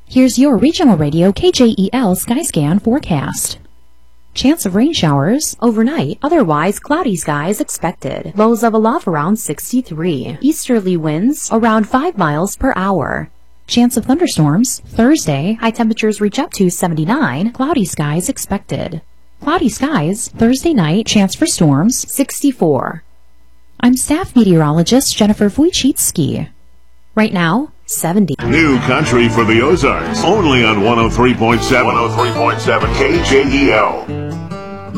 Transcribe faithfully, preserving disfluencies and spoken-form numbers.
Here's your regional radio K J E L Skyscan forecast. Chance of rain showers overnight, otherwise cloudy skies expected. Lows of aloft around sixty-three. Easterly winds around five miles per hour. Chance of thunderstorms Thursday, high temperatures reach up to seventy-nine. Cloudy skies expected. Cloudy skies Thursday night, chance for storms sixty-four. I'm staff meteorologist Jennifer Wojcicki. Right now, seventy. New country for the Ozarks, only on one oh three point seven. one oh three point seven K J E L.